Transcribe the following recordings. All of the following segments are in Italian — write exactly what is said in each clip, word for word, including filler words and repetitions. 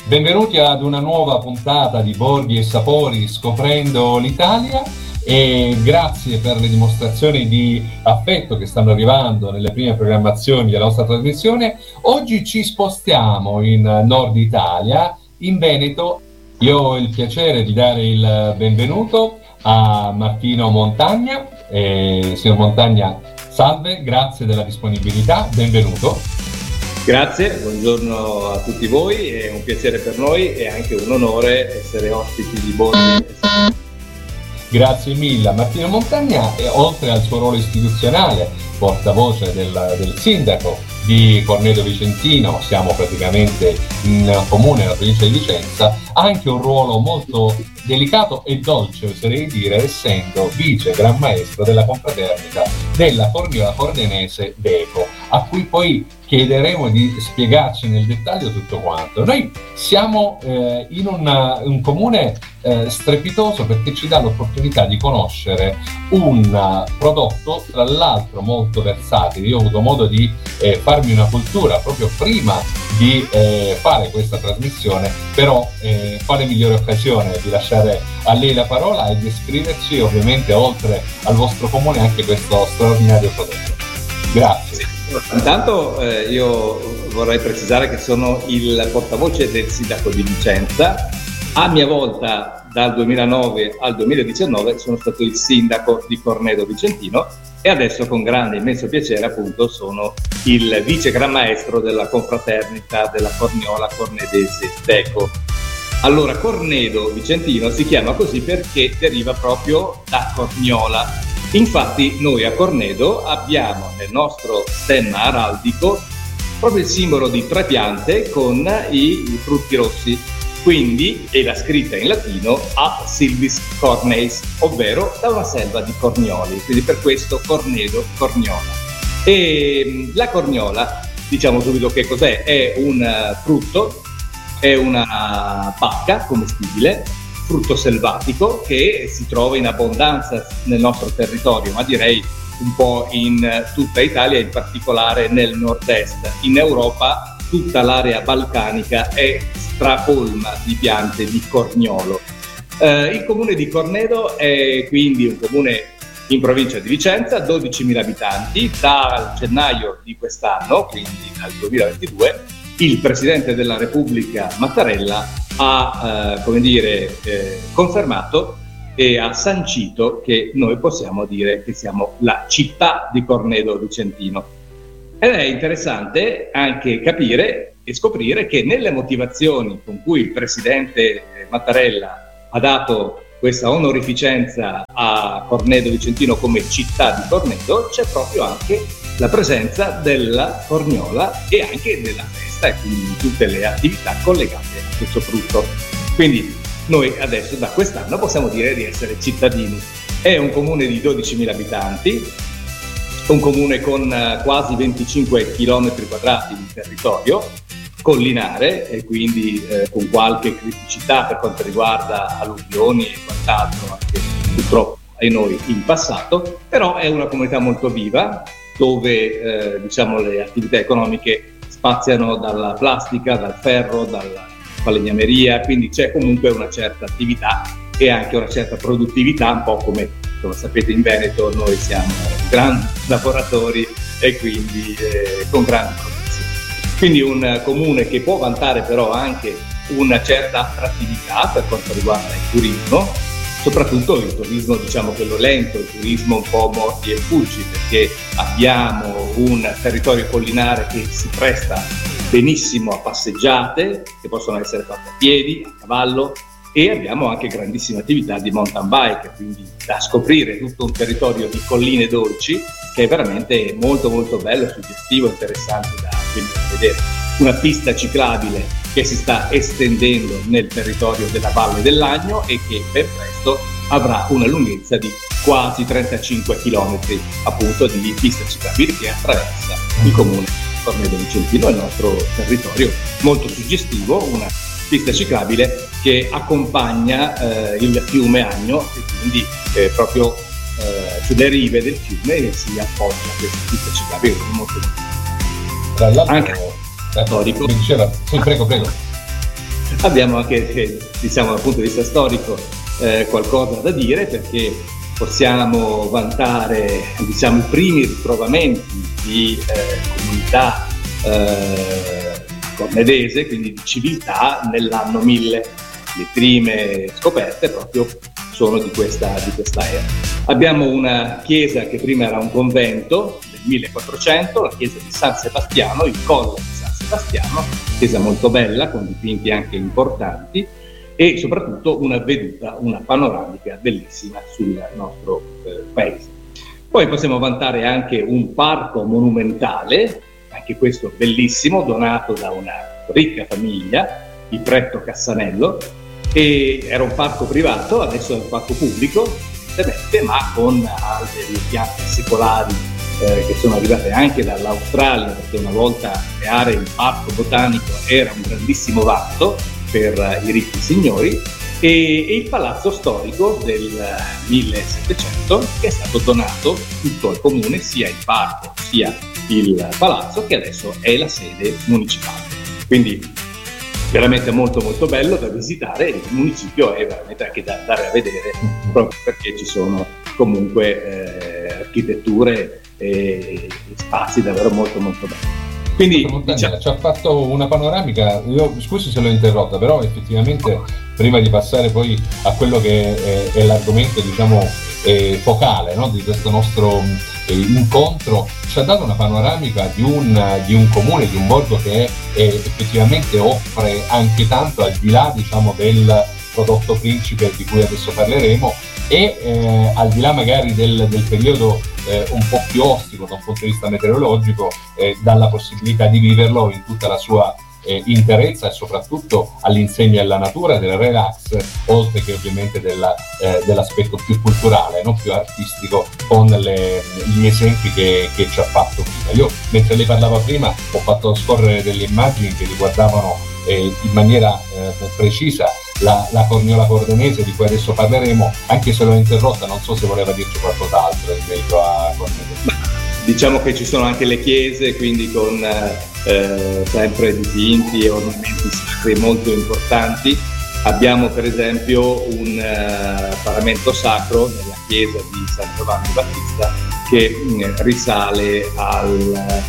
Benvenuti ad una nuova puntata di Borghi e Sapori scoprendo l'Italia e grazie per le dimostrazioni di affetto che stanno arrivando nelle prime programmazioni della nostra trasmissione. Oggi ci spostiamo in Nord Italia, in Veneto. Io ho il piacere di dare il benvenuto a Martino Montagna. Eh, signor Montagna, salve, grazie della disponibilità, benvenuto. Grazie, buongiorno a tutti voi, è un piacere per noi e anche un onore essere ospiti di Borghi. Grazie mille a Martino Montagna e oltre al suo ruolo istituzionale, portavoce del, del sindaco di Cornedo Vicentino, siamo praticamente in comune nella provincia di Vicenza, ha anche un ruolo molto delicato e dolce, oserei dire, essendo vice gran maestro della confraternita della Corniola Pordenese Deco, a cui poi chiederemo di spiegarci nel dettaglio tutto quanto. Noi siamo eh, in una, un comune eh, strepitoso perché ci dà l'opportunità di conoscere un uh, prodotto, tra l'altro molto versatile. Io ho avuto modo di eh, farmi una cultura proprio prima di eh, fare questa trasmissione, però eh, quale migliore occasione di lasciare a lei la parola e di descriverci ovviamente oltre al vostro comune anche questo straordinario prodotto. Grazie. Intanto eh, io vorrei precisare che sono il portavoce del sindaco di Vicenza. A mia volta dal duemilanove al duemiladiciannove sono stato il sindaco di Cornedo Vicentino e adesso con grande immenso piacere appunto sono il vice gran maestro della confraternita della Corniola Cornedese Deco. Allora, Cornedo Vicentino si chiama così perché deriva proprio da Corniola. Infatti noi a Cornedo abbiamo nel nostro stemma araldico proprio il simbolo di tre piante con i, i frutti rossi, quindi è la scritta in latino A Silvis Corneis, ovvero da una selva di cornioli, quindi per questo Cornedo Corniola. E la corniola, diciamo subito che cos'è, è un frutto, è una bacca commestibile, frutto selvatico che si trova in abbondanza nel nostro territorio, ma direi un po' in tutta Italia, in particolare nel nord-est. In Europa tutta l'area balcanica è stracolma di piante di corniolo. Eh, il comune di Cornedo è quindi un comune in provincia di Vicenza, dodicimila abitanti. Dal gennaio di quest'anno, quindi dal duemilaventidue, il Presidente della Repubblica Mattarella ha eh, come dire eh, confermato e ha sancito che noi possiamo dire che siamo la città di Cornedo Vicentino. Ed è interessante anche capire e scoprire che nelle motivazioni con cui il Presidente Mattarella ha dato questa onorificenza a Cornedo Vicentino come città di Cornedo c'è proprio anche la presenza della corniola e anche della festa e quindi tutte le attività collegate a questo frutto. Quindi noi adesso da quest'anno possiamo dire di essere cittadini. È un comune di dodicimila abitanti, un comune con quasi venticinque chilometri quadrati di territorio, collinare e quindi eh, con qualche criticità per quanto riguarda alluvioni e quant'altro, anche purtroppo ai noi in passato, però è una comunità molto viva, dove eh, diciamo le attività economiche spaziano dalla plastica, dal ferro, dalla falegnameria, quindi c'è comunque una certa attività e anche una certa produttività, un po' come, come sapete in Veneto noi siamo grandi lavoratori e quindi eh, con grandi produzioni. Quindi un comune che può vantare però anche una certa attrattività per quanto riguarda il turismo, soprattutto il turismo diciamo quello lento, il turismo un po' morti e fuggi, perché abbiamo un territorio collinare che si presta benissimo a passeggiate che possono essere fatte a piedi, a cavallo, e abbiamo anche grandissime attività di mountain bike, quindi da scoprire tutto un territorio di colline dolci che è veramente molto molto bello, suggestivo, interessante da vedere. Una pista ciclabile che si sta estendendo nel territorio della Valle dell'Agno e che ben presto avrà una lunghezza di quasi trentacinque chilometri appunto di pista ciclabile che attraversa il comune di Cornedo Vicentino, il nostro territorio molto suggestivo, una pista ciclabile che accompagna eh, il fiume Agno e quindi eh, proprio eh, sulle rive del fiume si appoggia a questa pista ciclabile molto molto tra l'altro anche storico. Mi diceva, sì, prego, prego. abbiamo anche, eh, diciamo dal punto di vista storico, eh, qualcosa da dire, perché possiamo vantare, diciamo, i primi ritrovamenti di eh, comunità eh, cornedese, quindi di civiltà, nell'anno mille. Le prime scoperte proprio sono di questa, di questa era. Abbiamo una chiesa che prima era un convento del millequattrocento, la chiesa di San Sebastiano, il Colle di San Sebastiano, chiesa molto bella con dipinti anche importanti, e soprattutto una veduta, una panoramica bellissima sul nostro eh, paese. Poi possiamo vantare anche un parco monumentale, anche questo bellissimo, donato da una ricca famiglia, i Pretto Cassanello, e era un parco privato, adesso è un parco pubblico, evidentemente, ma con delle piante secolari eh, che sono arrivate anche dall'Australia, perché una volta creare il parco botanico era un grandissimo vanto per uh, i ricchi signori, e, e il palazzo storico del millesettecento, che è stato donato tutto al comune, sia il parco sia il palazzo, che adesso è la sede municipale. Quindi veramente molto molto bello da visitare, il municipio è veramente anche da andare a vedere, proprio perché ci sono comunque eh, architetture e, e spazi davvero molto molto belli. Quindi diciamo, ci ha fatto una panoramica, io scusi se l'ho interrotta, però effettivamente prima di passare poi a quello che è, è l'argomento, diciamo, eh, focale, no, di questo nostro eh, incontro, ci ha dato una panoramica di un, di un comune, di un borgo che eh, effettivamente offre anche tanto, al di là, diciamo, del prodotto principe di cui adesso parleremo, e eh, al di là magari del, del periodo eh, un po' più ostico da un punto di vista meteorologico, eh, dalla possibilità di viverlo in tutta la sua eh, interezza, e soprattutto all'insegna della natura, del relax, oltre che ovviamente della, eh, dell'aspetto più culturale, no? Più artistico, con le, gli esempi che, che ci ha fatto prima. Io, mentre lei parlava prima, ho fatto scorrere delle immagini che riguardavano eh, in maniera eh, precisa La, la Corniola Pordenese, di cui adesso parleremo, anche se l'ho interrotta, non so se voleva dirci qualcos'altro in merito a Cornelio. Diciamo che ci sono anche le chiese, quindi con eh, sempre dipinti e ornamenti sacri molto importanti. Abbiamo per esempio un uh, paramento sacro nella chiesa di San Giovanni Battista che mh, risale al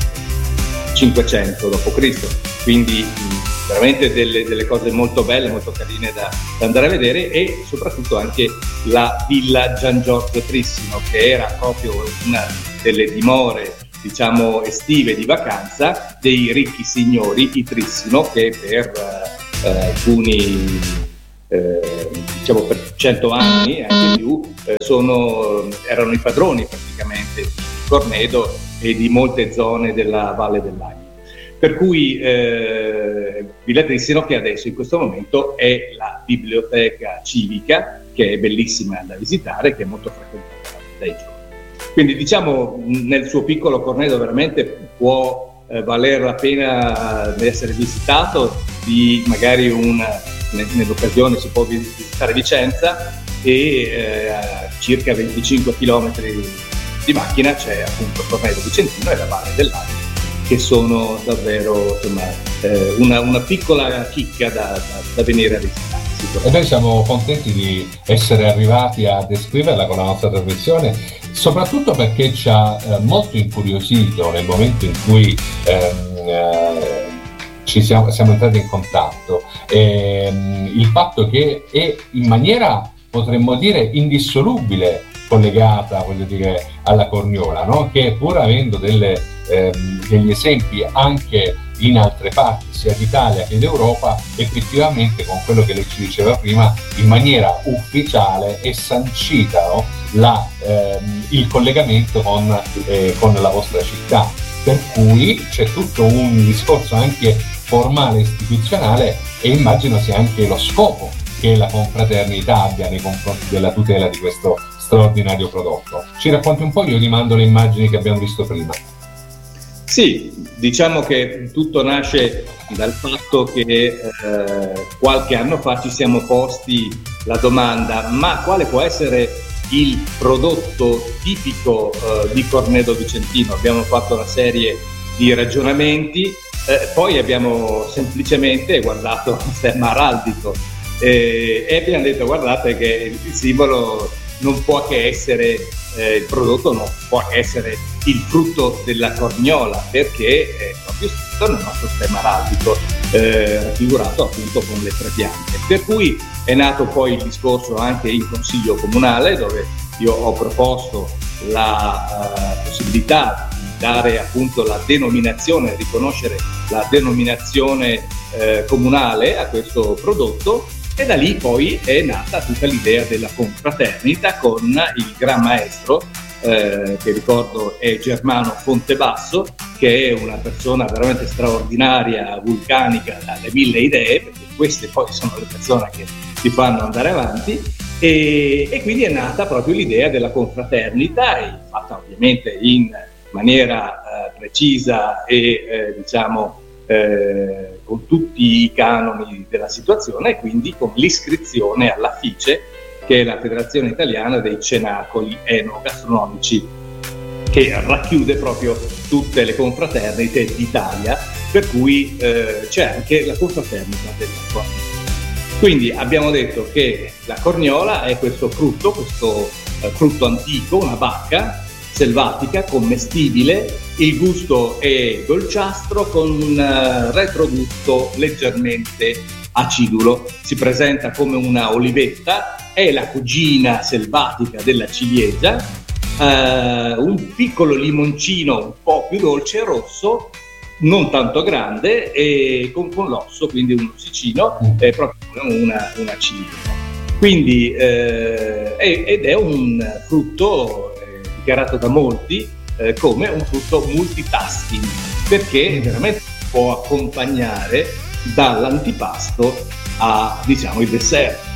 cinquecento dopo Cristo, quindi mh, veramente delle, delle cose molto belle, molto carine da, da andare a vedere, e soprattutto anche la Villa Gian Giorgio Trissino, che era proprio una delle dimore, diciamo, estive di vacanza dei ricchi signori, i Trissino, che per eh, alcuni eh, diciamo per cento anni e anche più eh, sono, erano i padroni praticamente di Cornedo e di molte zone della Valle dell'Agno. Per cui eh, Villa Trissino, che adesso in questo momento è la biblioteca civica, che è bellissima da visitare, che è molto frequentata dai giovani. Quindi diciamo, nel suo piccolo Cornedo veramente può eh, valere la pena di essere visitato, di magari un, nell'occasione si può visitare Vicenza, e eh, a circa venticinque chilometri di macchina c'è appunto Cornedo Vicentino e la Valle dell'Agno, che sono davvero, insomma, eh, una, una piccola chicca da, da, da venire a visitare. E noi siamo contenti di essere arrivati a descriverla con la nostra trasmissione, soprattutto perché ci ha eh, molto incuriosito nel momento in cui ehm, eh, ci siamo, siamo entrati in contatto, ehm, il fatto che è in maniera, potremmo dire, indissolubile collegata, voglio dire, alla Corniola, no? Che pur avendo delle, ehm, degli esempi anche in altre parti, sia d'Italia che d'Europa, effettivamente con quello che lei ci diceva prima, in maniera ufficiale è sancita, no? la, ehm, il collegamento con, eh, con la vostra città, per cui c'è tutto un discorso anche formale, istituzionale, e immagino sia anche lo scopo che la confraternita abbia nei confronti della tutela di questo straordinario prodotto. Ci racconti un po', io rimando le immagini che abbiamo visto prima. Sì, diciamo che tutto nasce dal fatto che eh, qualche anno fa ci siamo posti la domanda: ma quale può essere il prodotto tipico eh, di Cornedo Vicentino? Abbiamo fatto una serie di ragionamenti Eh, poi abbiamo semplicemente guardato lo stemma araldico eh, e abbiamo detto guardate che il simbolo non può che essere, eh, il prodotto non può che essere il frutto della corniola, perché è proprio scritto nel nostro stemma araldico, eh, raffigurato appunto con le tre piante. Per cui è nato poi il discorso anche in consiglio comunale, dove io ho proposto la uh, possibilità di dare appunto la denominazione, riconoscere la denominazione eh, comunale a questo prodotto, e da lì poi è nata tutta l'idea della confraternita con il gran maestro eh, che ricordo è Germano Fontebasso, che è una persona veramente straordinaria, vulcanica, dalle mille idee, perché queste poi sono le persone che ti fanno andare avanti, e, e quindi è nata proprio l'idea della confraternita, e fatta ovviamente in maniera eh, precisa e eh, diciamo eh, con tutti i canoni della situazione, e quindi con l'iscrizione alla FICE, che è la Federazione Italiana dei Cenacoli Enogastronomici, che racchiude proprio tutte le confraternite d'Italia, per cui eh, c'è anche la confraternita della corniola. Quindi abbiamo detto che la corniola è questo frutto, questo eh, frutto antico, una bacca selvatica, commestibile, il gusto è dolciastro con un uh, retrogusto leggermente acidulo, si presenta come una olivetta, è la cugina selvatica della ciliegia, uh, un piccolo limoncino un po' più dolce e rosso, non tanto grande, e con, con l'osso, quindi un ossicino, è proprio una, una ciliegia. Quindi eh, ed è un frutto dichiarato da molti eh, come un frutto multitasking, perché veramente può accompagnare dall'antipasto a, diciamo, il dessert.